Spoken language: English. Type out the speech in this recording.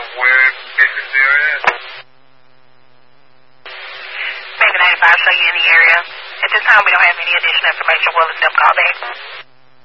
where business there is. Maybe 95 show you in the area. At this time, we don't have any additional information. We'll let them call back.